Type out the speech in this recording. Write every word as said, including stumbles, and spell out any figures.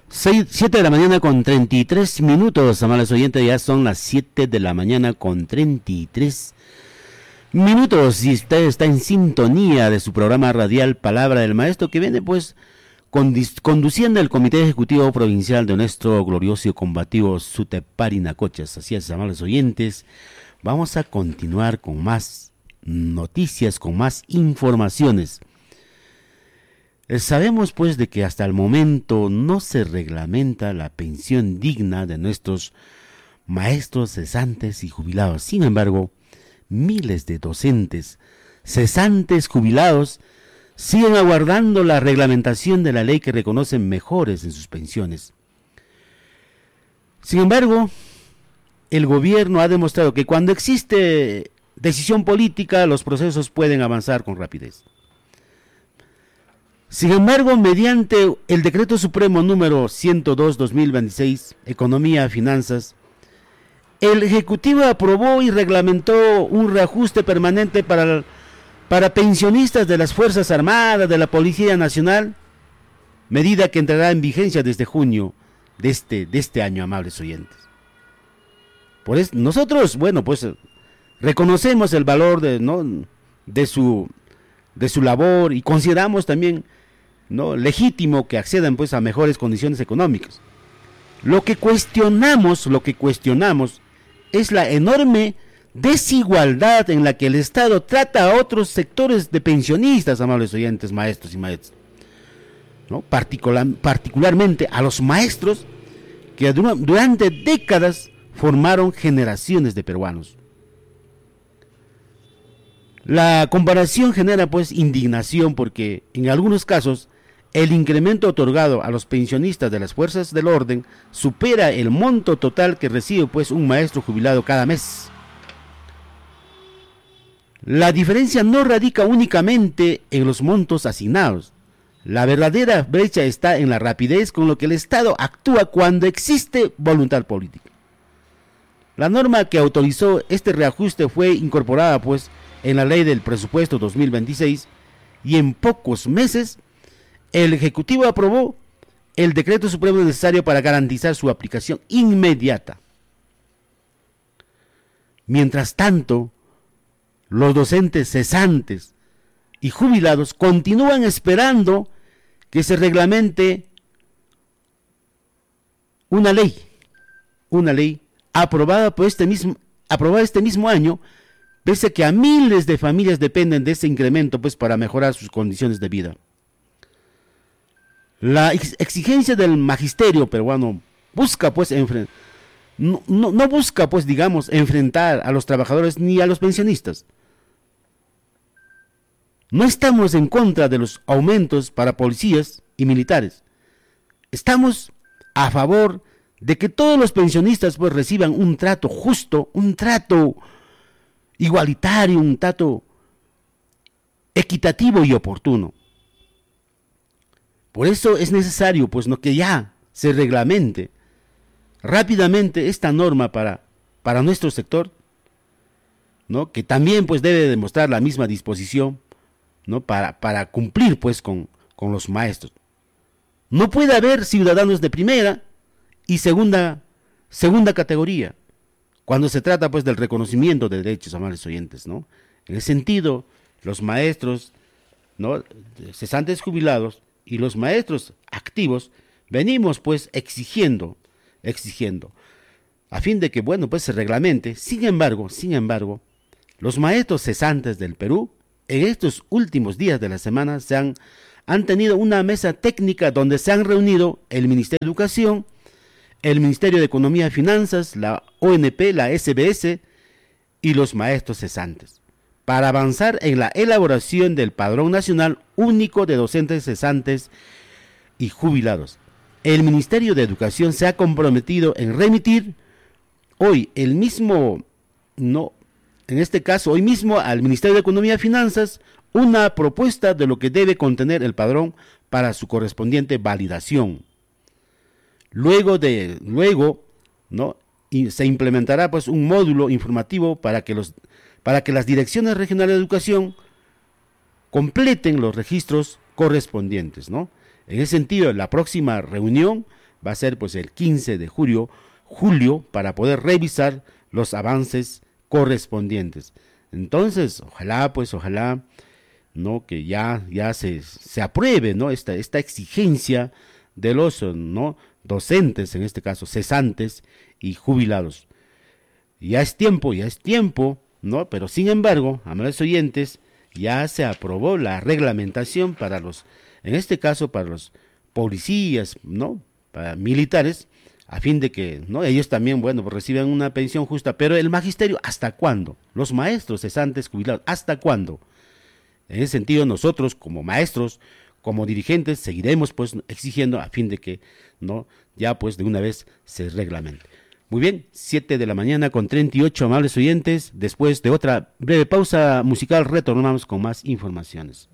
Seis, siete de la mañana con treinta y tres minutos, amables oyentes, ya son las siete de la mañana con treinta y tres minutos y usted está en sintonía de su programa radial Palabra del Maestro, que viene pues condis, conduciendo el Comité Ejecutivo Provincial de nuestro glorioso y combativo Sutepari Nacochas. Así es, amables oyentes, vamos a continuar con más noticias, con más informaciones. Sabemos pues de que hasta el momento no se reglamenta la pensión digna de nuestros maestros cesantes y jubilados. Sin embargo, miles de docentes cesantes jubilados siguen aguardando la reglamentación de la ley que reconoce mejores en sus pensiones. Sin embargo, el gobierno ha demostrado que cuando existe decisión política, los procesos pueden avanzar con rapidez. Sin embargo, mediante el Decreto Supremo número ciento dos barra dos mil veintiséis, Economía, Finanzas, el Ejecutivo aprobó y reglamentó un reajuste permanente para, para pensionistas de las Fuerzas Armadas, de la Policía Nacional, medida que entrará en vigencia desde junio de este, de este año, amables oyentes. Por eso, nosotros, bueno, pues reconocemos el valor de, ¿no? de, su, de su labor y consideramos también no legítimo que accedan pues a mejores condiciones económicas. Lo que cuestionamos, lo que cuestionamos es la enorme desigualdad en la que el Estado trata a otros sectores de pensionistas, amables oyentes, maestros y maestras, ¿no? Particular, particularmente a los maestros que durante décadas formaron generaciones de peruanos. La comparación genera pues indignación porque en algunos casos el incremento otorgado a los pensionistas de las fuerzas del orden supera el monto total que recibe pues un maestro jubilado cada mes. La diferencia no radica únicamente en los montos asignados. La verdadera brecha está en la rapidez con lo que el Estado actúa cuando existe voluntad política. La norma que autorizó este reajuste fue incorporada pues en la ley del presupuesto dos mil veintiséis y en pocos meses el Ejecutivo aprobó el decreto supremo necesario para garantizar su aplicación inmediata. Mientras tanto, los docentes cesantes y jubilados continúan esperando que se reglamente una ley, una ley aprobada por este mismo, aprobada este mismo año, pese a que a miles de familias dependen de ese incremento pues para mejorar sus condiciones de vida. La exigencia del magisterio peruano busca pues enfrentar, no, no, no busca pues digamos enfrentar a los trabajadores ni a los pensionistas. No estamos en contra de los aumentos para policías y militares. Estamos a favor de que todos los pensionistas pues reciban un trato justo, un trato igualitario, un trato equitativo y oportuno. Por eso es necesario pues no que ya se reglamente rápidamente esta norma para, para nuestro sector, ¿no? Que también pues debe demostrar la misma disposición, ¿no? para, para cumplir pues con, con los maestros. No puede haber ciudadanos de primera y segunda, segunda categoría cuando se trata pues del reconocimiento de derechos, amables oyentes, ¿no? En ese sentido, los maestros, ¿no? cesantes jubilados y los maestros activos venimos pues exigiendo, exigiendo, a fin de que, bueno, pues se reglamente. Sin embargo, sin embargo, los maestros cesantes del Perú, en estos últimos días de la semana, se han, han tenido una mesa técnica donde se han reunido el Ministerio de Educación, el Ministerio de Economía y Finanzas, la O N P, la S B S y los maestros cesantes, para avanzar en la elaboración del Padrón Nacional Único de Docentes Cesantes y Jubilados. El Ministerio de Educación se ha comprometido en remitir hoy el mismo, no, en este caso hoy mismo al Ministerio de Economía y Finanzas una propuesta de lo que debe contener el padrón para su correspondiente validación. Luego de, luego, ¿no? y se implementará pues un módulo informativo para que los para que las direcciones regionales de educación completen los registros correspondientes, ¿no? En ese sentido, la próxima reunión va a ser pues el quince de julio, julio para poder revisar los avances correspondientes. Entonces, ojalá, pues, ojalá, ¿no? Que ya, ya se, se apruebe, ¿no? Esta, esta exigencia de los, ¿no? Docentes, en este caso, cesantes y jubilados. Ya es tiempo, ya es tiempo, ¿no? Pero sin embargo, amables oyentes, ya se aprobó la reglamentación para los, en este caso, para los policías, ¿no? Para militares, a fin de que, ¿no? Ellos también, bueno, pues reciban una pensión justa, pero el magisterio, ¿hasta cuándo? Los maestros cesantes jubilados, ¿hasta cuándo? En ese sentido, nosotros como maestros, como dirigentes, seguiremos pues exigiendo a fin de que, ¿no? Ya pues de una vez se reglamente. Muy bien, siete de la mañana con treinta y ocho, amables oyentes. Después de otra breve pausa musical, retornamos con más informaciones.